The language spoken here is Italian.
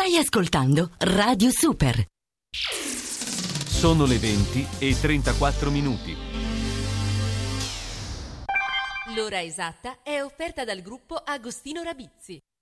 Stai ascoltando Radio Super. Sono le 20:34. L'ora esatta è offerta dal gruppo Agostino Rabizzi.